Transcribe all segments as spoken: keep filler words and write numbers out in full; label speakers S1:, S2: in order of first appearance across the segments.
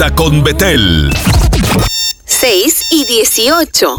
S1: Despierta con Betel.
S2: seis y dieciocho.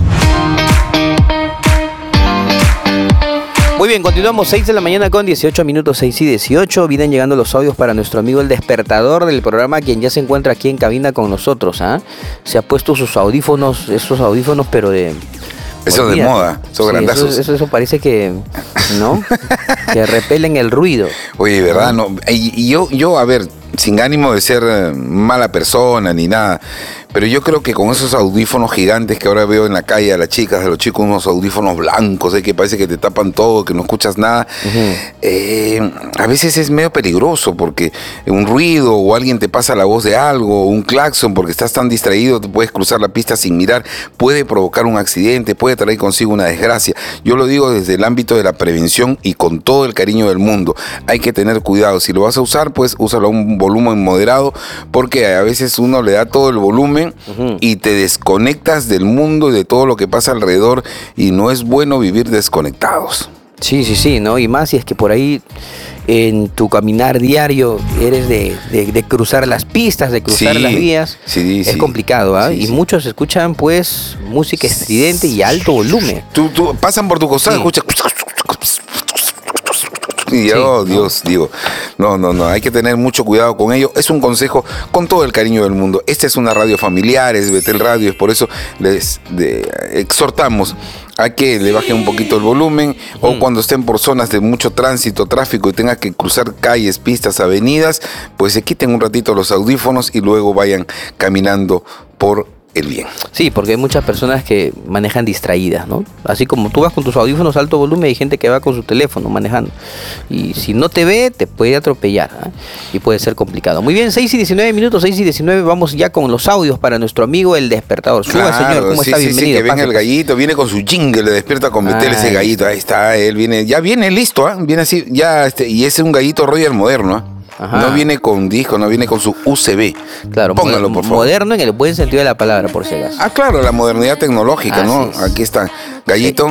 S3: Muy bien, continuamos seis de la mañana con dieciocho minutos, seis y dieciocho. Vienen llegando los audios para nuestro amigo el despertador del programa, quien ya se encuentra aquí en cabina con nosotros. ¿eh? Se ha puesto sus audífonos, esos audífonos, pero de...
S4: Eso de moda, esos
S3: sí,
S4: grandazos.
S3: Eso, eso, eso parece que, ¿no? que repelen el ruido.
S4: Oye, ¿verdad? No, y, y yo, yo, a ver, sin ánimo de ser mala persona ni nada, pero yo creo que con esos audífonos gigantes que ahora veo en la calle a las chicas, a los chicos, unos audífonos blancos, ¿eh? que parece que te tapan todo, que no escuchas nada, uh-huh. eh, a veces es medio peligroso porque un ruido o alguien te pasa la voz de algo, un claxon, porque estás tan distraído, te puedes cruzar la pista sin mirar, puede provocar un accidente, puede traer consigo una desgracia. Yo lo digo desde el ámbito de la prevención y con todo el cariño del mundo. Hay que tener cuidado. Si lo vas a usar, pues úsalo a un volumen moderado, porque a veces uno le da todo el volumen Uh-huh. y te desconectas del mundo y de todo lo que pasa alrededor, y no es bueno vivir desconectados.
S3: Sí, sí, sí, ¿no? Y más si es que por ahí en tu caminar diario eres de, de, de cruzar las pistas, de cruzar sí, las vías, sí, es sí. complicado, ¿ah? ¿eh? Sí, y sí. muchos escuchan pues música estridente y alto volumen.
S4: Tú, tú pasan por tu costado, sí. escuchas... Y sí, oh, Dios, no. digo, no, no, no, hay que tener mucho cuidado con ello. Es un consejo con todo el cariño del mundo. Esta es una radio familiar, es Betel Radio, es por eso les de, exhortamos a que le bajen un poquito el volumen, mm. o cuando estén por zonas de mucho tránsito, tráfico y tengan que cruzar calles, pistas, avenidas, pues se quiten un ratito los audífonos y luego vayan caminando por el bien.
S3: Sí, porque hay muchas personas que manejan distraídas, ¿no? Así como tú vas con tus audífonos a alto volumen, hay gente que va con su teléfono manejando. Y si no te ve, te puede atropellar, ¿eh? Y puede ser complicado. Muy bien, seis y diecinueve minutos, seis y diecinueve, vamos ya con los audios para nuestro amigo el despertador. Suba, claro, señor, ¿cómo
S4: sí,
S3: está?
S4: Sí,
S3: Bienvenido.
S4: Sí, que venga el gallito, viene con su jingle, le despierta con Betel ese gallito. Ahí está, él viene, ya viene listo, ¿eh? Viene así, ya, este, y ese es un gallito Royal moderno, ¿eh? Ajá. No viene con disco, no viene con su U S B.
S3: Claro,
S4: póngalo, por favor.
S3: Moderno en el buen sentido de la palabra, por si acaso.
S4: Ah, claro, la modernidad tecnológica, ah, ¿no? Sí, sí. Aquí está. Gallito,